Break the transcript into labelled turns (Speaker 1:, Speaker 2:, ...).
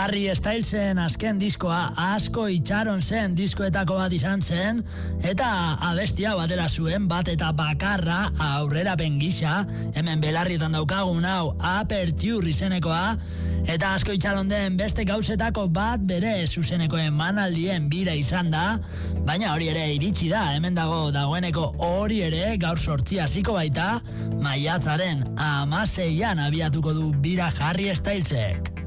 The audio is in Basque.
Speaker 1: Harry Stylesen azken diskoa asko itxaron zen diskoetako bat izan zen, eta abestia batera zuen bat eta bakarra aurrerapen gisa, hemen belarrietan daukagun hau Aperture izenekoa, eta asko itxaron den beste gauzetako bat bere zuzenekoen manaldien bira izan da, baina hori ere iritsi da, hemen dagoeneko hori ere gaur 8 hasiko baita, maiatzaren 16an abiatuko du bira Harry Stylesek.